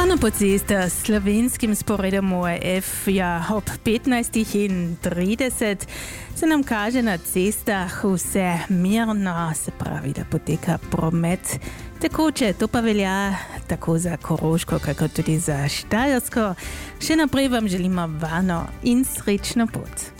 Rano po cestah s slovenskim sporedom ORF ob 15:30 se nam kaže na cestah vse mirno, se pravi, da poteka promet tekoče. To pa velja tako za Koroško, kako tudi za Štajersko. Še naprej vam želimo varno in srečno pot.